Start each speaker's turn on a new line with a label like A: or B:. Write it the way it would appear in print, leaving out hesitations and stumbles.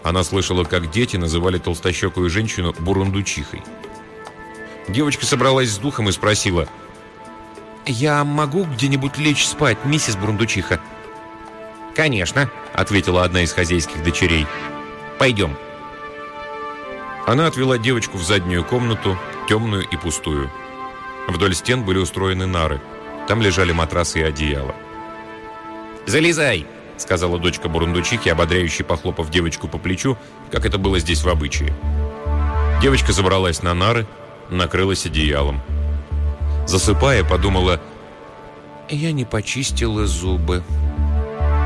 A: Она слышала, как дети называли толстощекую женщину бурундучихой. Девочка собралась с духом и спросила: «Я могу где-нибудь лечь спать, миссис Бурундучиха?» «Конечно», — ответила одна из хозяйских дочерей. «Пойдем». Она отвела девочку в заднюю комнату, темную и пустую. Вдоль стен были устроены нары. Там лежали матрасы и одеяла. «Залезай», — сказала дочка Бурундучихи, ободряюще похлопав девочку по плечу, как это было здесь в обычае. Девочка забралась на нары, накрылась одеялом. Засыпая, подумала: «Я не почистила зубы.